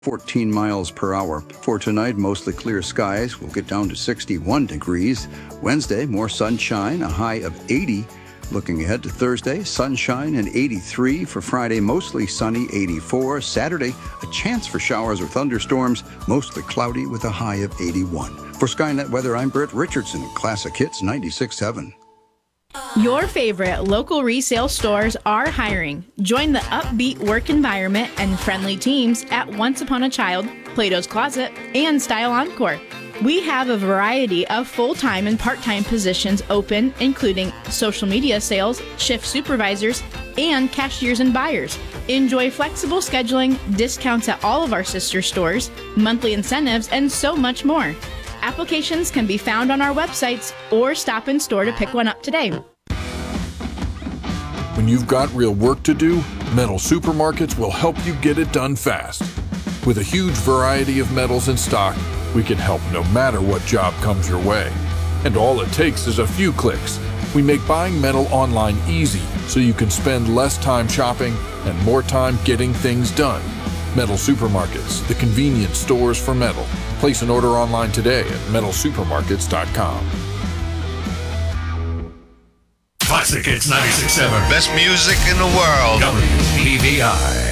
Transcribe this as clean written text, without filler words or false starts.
14 miles per hour. For tonight, mostly clear skies. We'll get down to 61 degrees. Wednesday, more sunshine, a high of 80. Looking ahead to Thursday, sunshine and 83. For Friday, mostly sunny, 84. Saturday, a chance for showers or thunderstorms, mostly cloudy with a high of 81. For Skynet Weather, I'm Brett Richardson, Classic Hits 96.7. Your favorite local resale stores are hiring. Join the upbeat work environment and friendly teams at Once Upon a Child, Plato's Closet, and Style Encore. We have a variety of full-time and part-time positions open, including social media sales, shift supervisors, and cashiers and buyers. Enjoy flexible scheduling, discounts at all of our sister stores, monthly incentives, and so much more. Applications can be found on our websites or stop in store to pick one up today. When you've got real work to do, Metal Supermarkets will help you get it done fast. With a huge variety of metals in stock, we can help no matter what job comes your way. And all it takes is a few clicks. We make buying metal online easy so you can spend less time shopping and more time getting things done. Metal Supermarkets, the convenience stores for metal. Place an order online today at metalsupermarkets.com. Classic Hits 96.7. Best music in the world. WPVI.